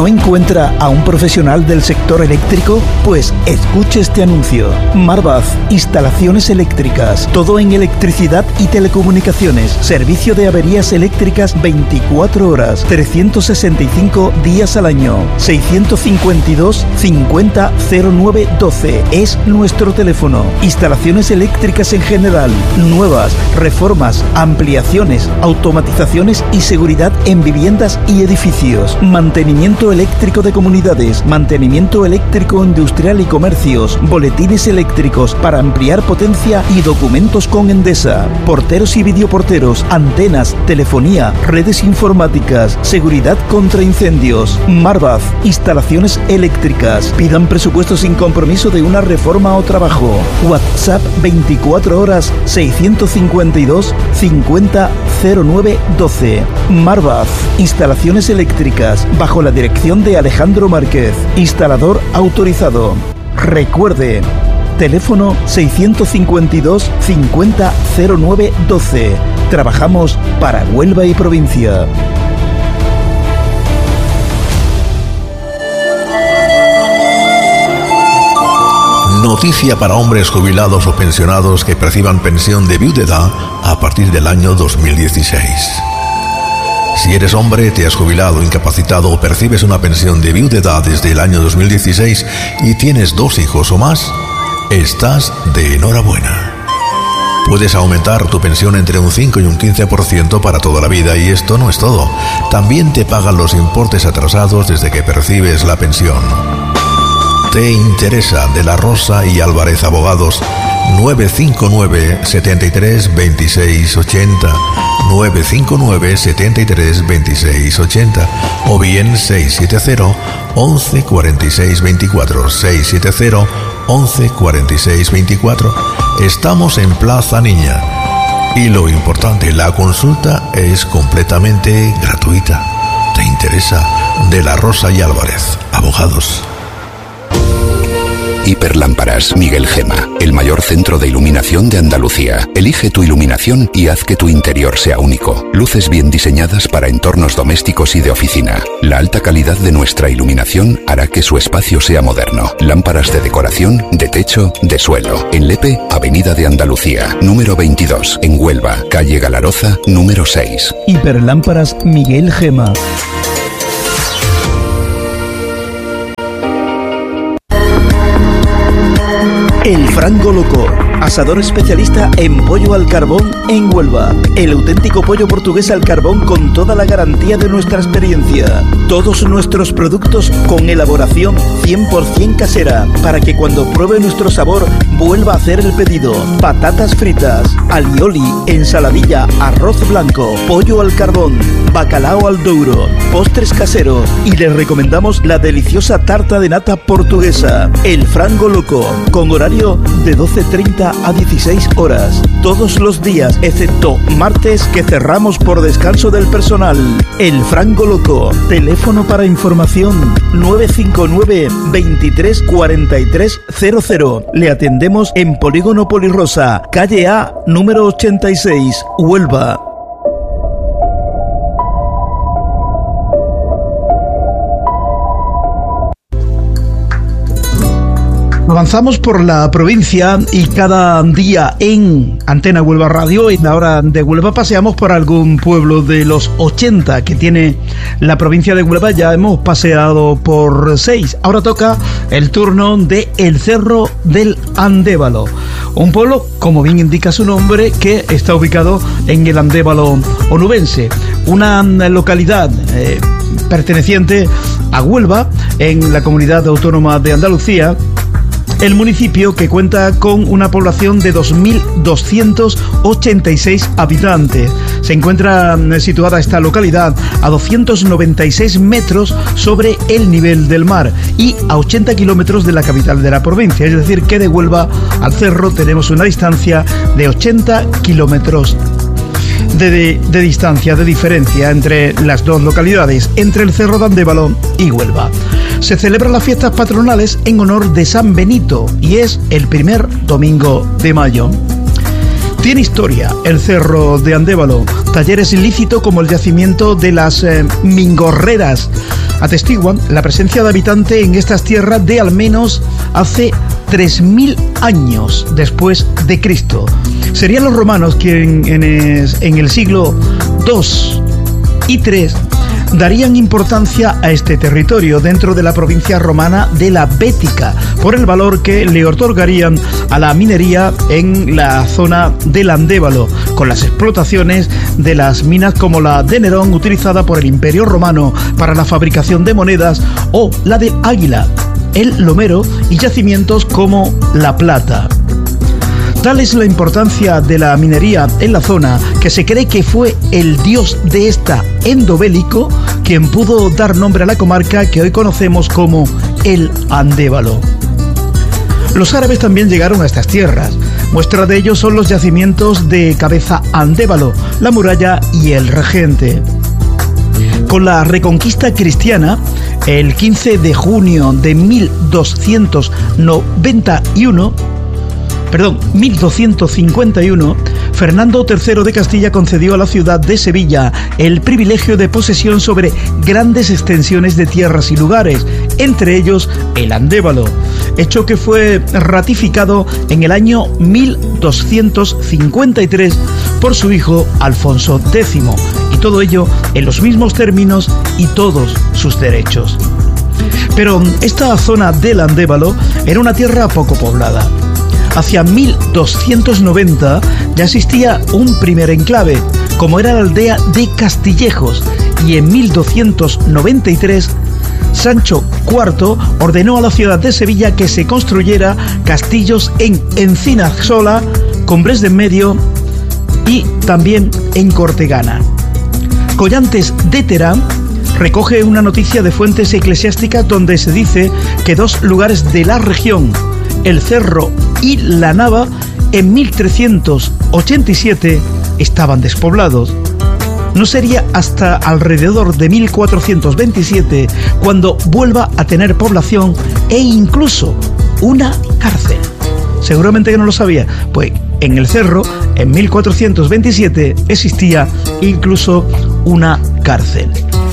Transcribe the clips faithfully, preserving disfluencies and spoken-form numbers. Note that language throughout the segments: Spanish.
encuentra a un profesional del sector eléctrico? Pues escuche este anuncio. Marvaz, instalaciones eléctricas, todo en electricidad y telecomunicaciones, servicio de averías eléctricas veinticuatro horas, trescientos sesenta y cinco días al año. seiscientos cincuenta y dos cincuenta cero nueve doce es nuestro teléfono. Instalaciones eléctricas en general, nuevas, reformas, ampliaciones, automatizaciones y seguridad en viviendas y edificios. Mantenimiento eléctrico de comunidades, mantenimiento eléctrico industrial y comercios, boletines eléctricos para ampliar potencia y documentos con Endesa, porteros y videoporteros, antenas, telefonía, redes informáticas, seguridad contra incendios. Marvaz, instalaciones eléctricas. Pidan presupuesto sin compromiso de una reforma o trabajo. WhatsApp veinticuatro horas seiscientos cincuenta y dos cincuenta cero nueve doce. Marvaz, instalaciones eléctricas, bajo la dirección de Alejandro Márquez, instalador autorizado. Recuerde, teléfono seiscientos cincuenta y dos cincuenta cero nueve doce. Trabajamos para Huelva y provincia. Noticia para hombres jubilados o pensionados que perciban pensión de viudedad a partir del año dos mil dieciséis. Si eres hombre, te has jubilado, incapacitado o percibes una pensión de viudedad desde el año dos mil dieciséis y tienes dos hijos o más, estás de enhorabuena. Puedes aumentar tu pensión entre un cinco y un quince por ciento para toda la vida, y esto no es todo. También te pagan los importes atrasados desde que percibes la pensión. ¿Te interesa? De la Rosa y Álvarez Abogados, nueve cinco nueve, setenta y tres, veintiséis ochenta, nueve cinco nueve, setenta y tres, veintiséis ochenta, o bien seis siete cero, once cuarenta y seis veinticuatro, seis siete cero, once cuarenta y seis veinticuatro. Estamos en Plaza Niña. Y lo importante, la consulta es completamente gratuita. ¿Te interesa? De la Rosa y Álvarez Abogados. Hiperlámparas Miguel Gema, el mayor centro de iluminación de Andalucía. Elige tu iluminación y haz que tu interior sea único. Luces bien diseñadas para entornos domésticos y de oficina. La alta calidad de nuestra iluminación hará que su espacio sea moderno. Lámparas de decoración, de techo, de suelo. En Lepe, Avenida de Andalucía, número veintidós. En Huelva, calle Galaroza, número seis. Hiperlámparas Miguel Gema. El Frango Loco, asador especialista en pollo al carbón en Huelva. El auténtico pollo portugués al carbón con toda la garantía de nuestra experiencia. Todos nuestros productos con elaboración cien por ciento casera, para que cuando pruebe nuestro sabor vuelva a hacer el pedido. Patatas fritas, alioli, ensaladilla, arroz blanco, pollo al carbón, bacalao al douro, postres caseros, y les recomendamos la deliciosa tarta de nata portuguesa. El Frango Loco, con horario de doce treinta a dieciséis horas, todos los días, excepto martes, que cerramos por descanso del personal. El Frango Loco, teléfono para información nueve cinco nueve, veintitrés cuarenta y tres cero cero. Le atendemos en Polígono Polirosa, calle A, número ochenta y seis, Huelva. Avanzamos por la provincia y cada día en Antena Huelva Radio, en la hora de Huelva, paseamos por algún pueblo de los ochenta que tiene la provincia de Huelva. Ya hemos paseado por seis. Ahora toca el turno de El Cerro del Andévalo, un pueblo, como bien indica su nombre, que está ubicado en el Andévalo onubense, una localidad eh, perteneciente a Huelva, en la comunidad autónoma de Andalucía. El municipio, que cuenta con una población de dos mil doscientos ochenta y seis habitantes. Se encuentra situada esta localidad a doscientos noventa y seis metros sobre el nivel del mar y a ochenta kilómetros de la capital de la provincia. Es decir, que de Huelva al cerro tenemos una distancia de ochenta kilómetros de, de, de distancia, de diferencia entre las dos localidades, entre el Cerro de Andévalo y Huelva. Se celebran las fiestas patronales en honor de San Benito y es el primer domingo de mayo. Tiene historia el Cerro de Andévalo, talleres ilícitos como el yacimiento de las eh, Mingorreras, atestiguan la presencia de habitantes en estas tierras de al menos hace tres mil años después de Cristo. Serían los romanos quienes en, en el siglo dos y tres darían importancia a este territorio dentro de la provincia romana de la Bética por el valor que le otorgarían a la minería en la zona del Andévalo, con las explotaciones de las minas como la de Nerón, utilizada por el Imperio Romano para la fabricación de monedas, o la de Águila, el Lomero, y yacimientos como La Plata. Tal es la importancia de la minería en la zona que se cree que fue el dios de esta Endobélico quien pudo dar nombre a la comarca que hoy conocemos como el Andévalo. Los árabes también llegaron a estas tierras. Muestra de ello son los yacimientos de Cabeza Andévalo, La Muralla y El Regente. Con la reconquista cristiana, el quince de junio de mil doscientos noventa y uno, Perdón, mil doscientos cincuenta y uno, Fernando tercero de Castilla concedió a la ciudad de Sevilla el privilegio de posesión sobre grandes extensiones de tierras y lugares, entre ellos el Andévalo, hecho que fue ratificado en el año mil doscientos cincuenta y tres por su hijo Alfonso décimo, y todo ello en los mismos términos y todos sus derechos. Pero esta zona del Andévalo era una tierra poco poblada. Hacia mil doscientos noventa ya existía un primer enclave, como era la aldea de Castillejos, y en mil doscientos noventa y tres Sancho cuarto ordenó a la ciudad de Sevilla que se construyera castillos en Encinasola, Cumbres de en Medio y también en Cortegana. Collantes de Terán recoge una noticia de fuentes eclesiásticas donde se dice que dos lugares de la región, el Cerro y la Nava, en mil trescientos ochenta y siete estaban despoblados. No sería hasta alrededor de mil cuatrocientos veintisiete cuando vuelva a tener población e incluso una cárcel. Seguramente que no lo sabía, pues en el Cerro, en mil cuatrocientos veintisiete, existía incluso una cárcel.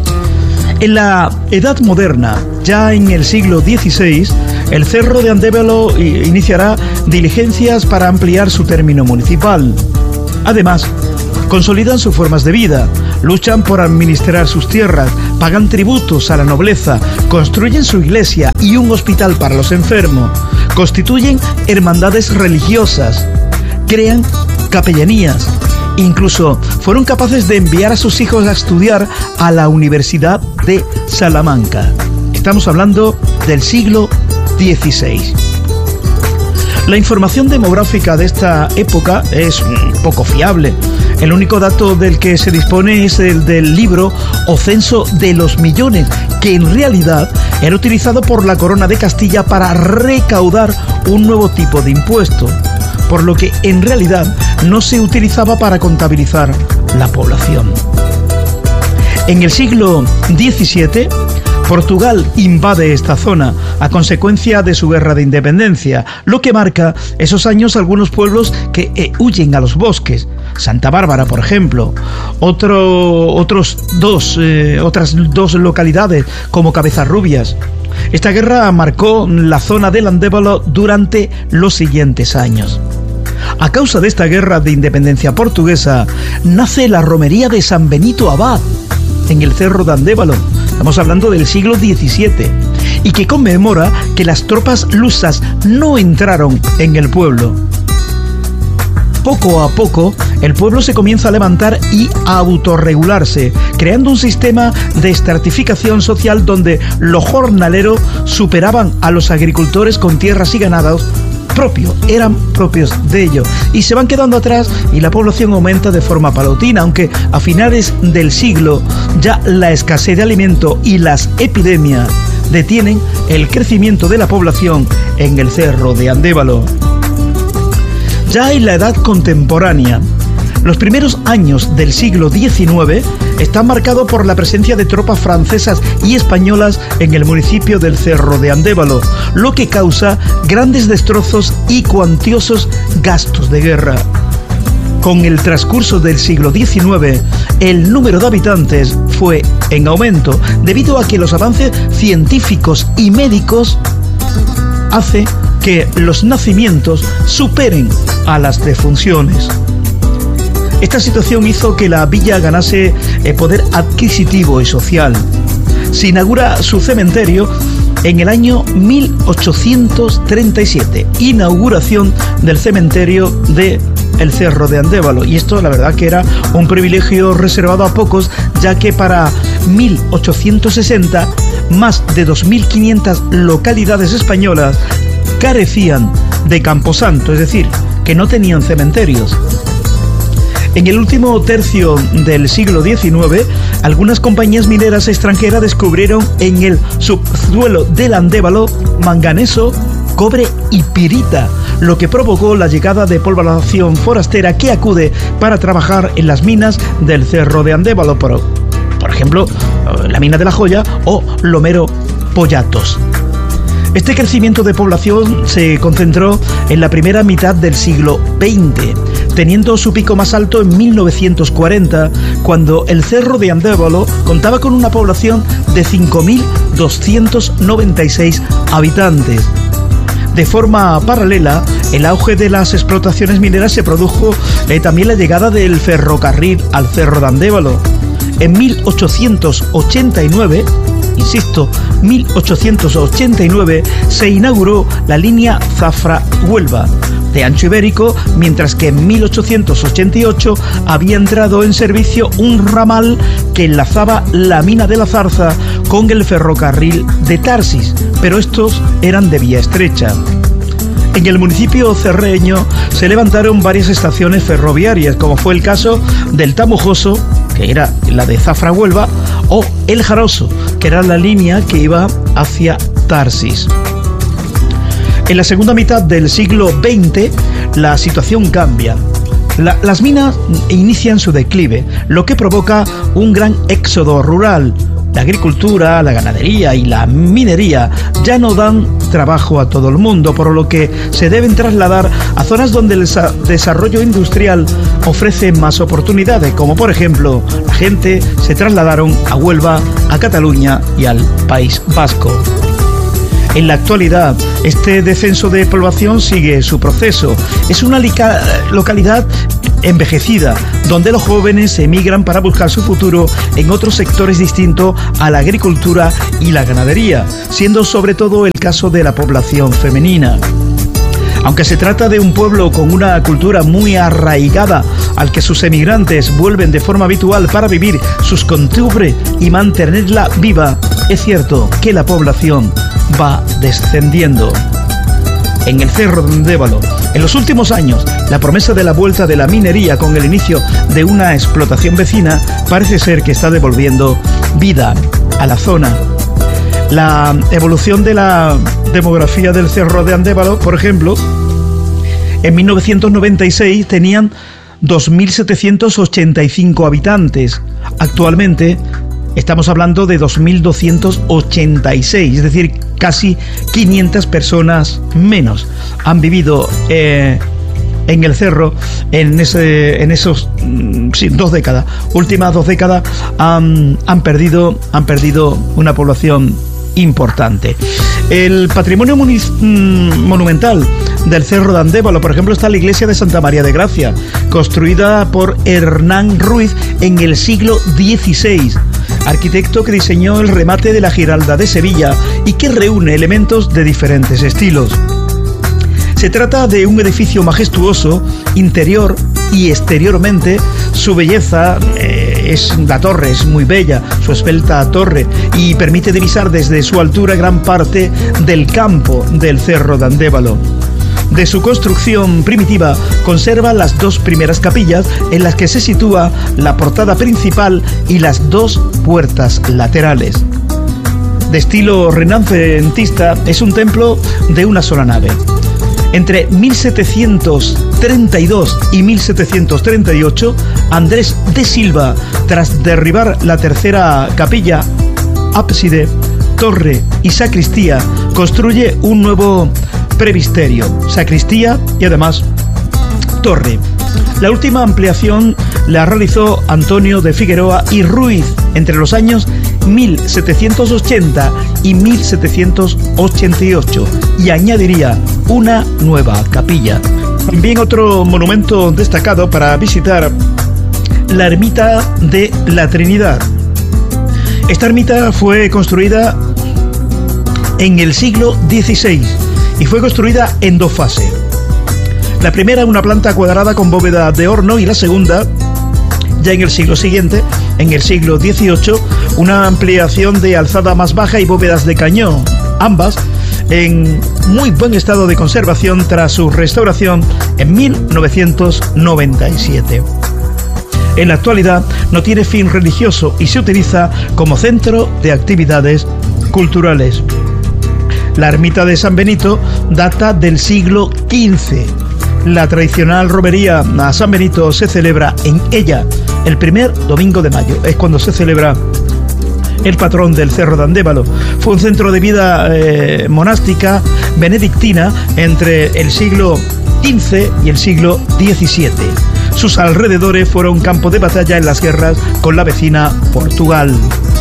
En la Edad Moderna, ya en el siglo dieciséis, el Cerro de Andévalo iniciará diligencias para ampliar su término municipal. Además, consolidan sus formas de vida, luchan por administrar sus tierras, pagan tributos a la nobleza, construyen su iglesia y un hospital para los enfermos, constituyen hermandades religiosas, crean capellanías. Incluso fueron capaces de enviar a sus hijos a estudiar a la Universidad de Salamanca. Estamos hablando del siglo dieciséis. La información demográfica de esta época es poco fiable. El único dato del que se dispone es el del libro o censo de los millones, que en realidad era utilizado por la Corona de Castilla para recaudar un nuevo tipo de impuesto, por lo que en realidad no se utilizaba para contabilizar la población. En el siglo diecisiete, Portugal invade esta zona a consecuencia de su guerra de independencia, lo que marca esos años algunos pueblos que eh, huyen a los bosques. Santa Bárbara, por ejemplo, otro, otros dos, eh, otras dos localidades como Cabezarrubias. Esta guerra marcó la zona del Andévalo durante los siguientes años. A causa de esta guerra de independencia portuguesa, nace la romería de San Benito Abad, en el Cerro de Andévalo. Estamos hablando del siglo diecisiete, y que conmemora que las tropas lusas no entraron en el pueblo. Poco a poco, el pueblo se comienza a levantar y a autorregularse, creando un sistema de estratificación social donde los jornaleros superaban a los agricultores con tierras y ganados propios, eran propios de ellos, y se van quedando atrás y la población aumenta de forma paulatina, aunque a finales del siglo ya la escasez de alimento y las epidemias detienen el crecimiento de la población en el Cerro de Andévalo. Ya en la edad contemporánea, los primeros años del siglo diecinueve están marcados por la presencia de tropas francesas y españolas en el municipio del Cerro de Andévalo, lo que causa grandes destrozos y cuantiosos gastos de guerra. con el transcurso del siglo diecinueve, el número de habitantes fue en aumento debido a que los avances científicos y médicos hacen que los nacimientos superen a las defunciones. Esta situación hizo que la villa ganase eh, poder adquisitivo y social. Se inaugura su cementerio en el año mil ochocientos treinta y siete, inauguración del cementerio de el Cerro de Andévalo, y esto la verdad que era un privilegio reservado a pocos, ya que para mil ochocientos sesenta más de dos mil quinientas localidades españolas carecían de camposanto, es decir, que no tenían cementerios. En el último tercio del siglo diecinueve, algunas compañías mineras extranjeras descubrieron en el subsuelo del Andévalo manganeso, cobre y pirita, lo que provocó la llegada de población forastera que acude para trabajar en las minas del Cerro de Andévalo, por, por ejemplo, la mina de La Joya o Lomero Pollatos. Este crecimiento de población se concentró en la primera mitad del siglo veinte, teniendo su pico más alto en mil novecientos cuarenta, cuando el Cerro de Andévalo contaba con una población de cinco mil doscientos noventa y seis habitantes. De forma paralela, el auge de las explotaciones mineras se produjo eh, también la llegada del ferrocarril al Cerro de Andévalo. En mil ochocientos ochenta y nueve, insisto, mil ochocientos ochenta y nueve, se inauguró la línea Zafra-Huelva, de ancho ibérico, mientras que en mil ochocientos ochenta y ocho había entrado en servicio un ramal que enlazaba la mina de la Zarza con el ferrocarril de Tarsis, pero estos eran de vía estrecha. En el municipio cerreño se levantaron varias estaciones ferroviarias, como fue el caso del Tamujoso, que era la de Zafra-Huelva, o El Jaroso, que era la línea que iba hacia Tarsis. En la segunda mitad del siglo veinte, la situación cambia. La, las minas inician su declive, lo que provoca un gran éxodo rural. La agricultura, la ganadería y la minería ya no dan trabajo a todo el mundo, por lo que se deben trasladar a zonas donde el desarrollo industrial ofrece más oportunidades, como por ejemplo, la gente se trasladaron a Huelva, a Cataluña y al País Vasco. En la actualidad, este descenso de población sigue su proceso. Es una localidad envejecida, donde los jóvenes emigran para buscar su futuro en otros sectores distintos a la agricultura y la ganadería, siendo sobre todo el caso de la población femenina. Aunque se trata de un pueblo con una cultura muy arraigada, al que sus emigrantes vuelven de forma habitual para vivir sus costumbres y mantenerla viva, es cierto que la población va descendiendo. En el Cerro de Andévalo, en los últimos años, la promesa de la vuelta de la minería con el inicio de una explotación vecina parece ser que está devolviendo vida a la zona. La evolución de la demografía del Cerro de Andévalo, por ejemplo, en mil novecientos noventa y seis tenían dos mil setecientos ochenta y cinco habitantes. Actualmente estamos hablando de dos mil doscientos ochenta y seis, es decir, casi quinientas personas menos han vivido eh, en el cerro en ese en esos sí, dos décadas. Últimas dos décadas han, han perdido han perdido una población importante. El patrimonio monumental del Cerro de Andévalo, por ejemplo, está la iglesia de Santa María de Gracia, construida por Hernán Ruiz en el siglo dieciséis, arquitecto que diseñó el remate de la Giralda de Sevilla y que reúne elementos de diferentes estilos. Se trata de un edificio majestuoso, interior y exteriormente. Su belleza eh, es la torre, es muy bella, su esbelta torre, y permite divisar desde su altura gran parte del campo del Cerro de Andévalo. De su construcción primitiva conserva las dos primeras capillas en las que se sitúa la portada principal y las dos puertas laterales. De estilo renacentista, es un templo de una sola nave. Entre mil setecientos treinta y dos y mil setecientos treinta y ocho, Andrés de Silva, tras derribar la tercera capilla, ábside, torre y sacristía, construye un nuevo presbiterio, sacristía y además torre. La última ampliación la realizó Antonio de Figueroa y Ruiz entre los años mil setecientos ochenta y mil setecientos ochenta y ocho y añadiría una nueva capilla. También otro monumento destacado para visitar, la ermita de la Trinidad. Esta ermita fue construida en el siglo dieciséis y fue construida en dos fases. La primera, una planta cuadrada con bóveda de horno, y la segunda, ya en el siglo siguiente, en el siglo dieciocho, una ampliación de alzada más baja y bóvedas de cañón, ambas en muy buen estado de conservación tras su restauración en mil novecientos noventa y siete. En la actualidad no tiene fin religioso y se utiliza como centro de actividades culturales. La ermita de San Benito data del siglo quince. La tradicional romería a San Benito se celebra en ella el primer domingo de mayo. Es cuando se celebra el patrón del Cerro de Andévalo. Fue un centro de vida eh, monástica benedictina entre el siglo quince y el siglo diecisiete. Sus alrededores fueron campo de batalla en las guerras con la vecina Portugal.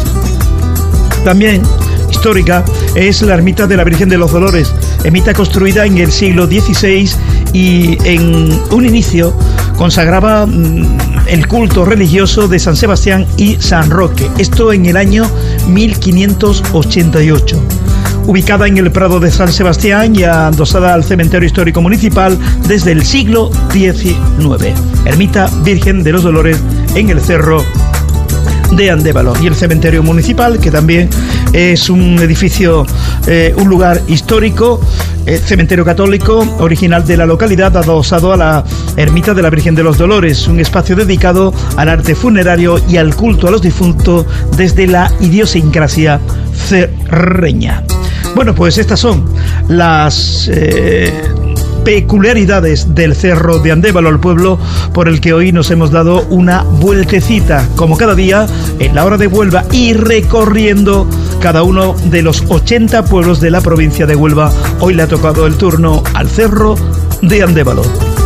También histórica es la ermita de la Virgen de los Dolores, ermita construida en el siglo dieciséis y en un inicio consagraba mmm, el culto religioso de San Sebastián y San Roque, esto en el año mil quinientos ochenta y ocho. Ubicada en el Prado de San Sebastián y adosada al Cementerio Histórico Municipal desde el siglo diecinueve. Ermita Virgen de los Dolores en el Cerro de Andévalo. Y el Cementerio Municipal, que también es un edificio, eh, un lugar histórico, eh, cementerio católico original de la localidad, adosado a la ermita de la Virgen de los Dolores, un espacio dedicado al arte funerario y al culto a los difuntos desde la idiosincrasia cerreña. Bueno, pues estas son las eh, peculiaridades del Cerro de Andévalo, el pueblo por el que hoy nos hemos dado una vueltecita, como cada día, en la hora de Huelva, y recorriendo cada uno de los ochenta pueblos de la provincia de Huelva. Hoy le ha tocado el turno al Cerro de Andévalo.